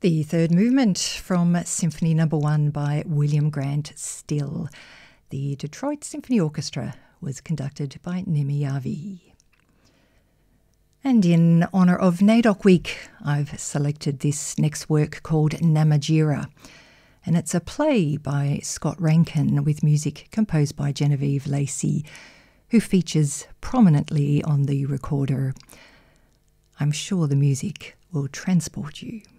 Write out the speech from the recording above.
The third movement from Symphony No. 1 by William Grant Still. The Detroit Symphony Orchestra was conducted by Nemi Yavi. And in honour of NAIDOC Week, I've selected this next work called Namatjira. And it's a play by Scott Rankin with music composed by Genevieve Lacey, who features prominently on the recorder. I'm sure the music will transport you.